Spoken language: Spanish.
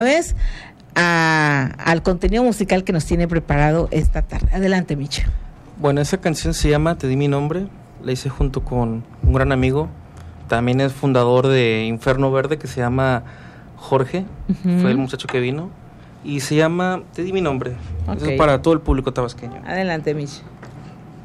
vez al contenido musical que nos tiene preparado esta tarde. Adelante, Micha. Bueno, esa canción se llama Te di mi nombre, la hice junto con un gran amigo, también es fundador de Inferno Verde, que se llama Jorge, fue el muchacho que vino, y se llama Te di mi nombre. Okay. Eso es para todo el público tabasqueño. Adelante, Micha.